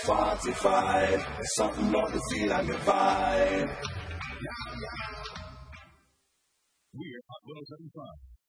45. There's something about the feel and the vibe. We're Hot 107.5.